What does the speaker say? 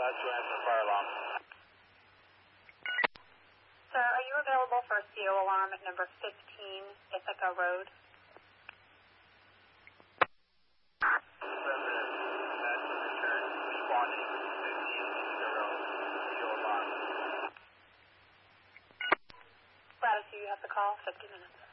to answer fire alarm. Sir, are you available for a CO alarm at number 15 Ithaca Road? Affirmative. That return responding 15 Ithaca Road. CO alarm. Latitude, you have the call, 50 minutes.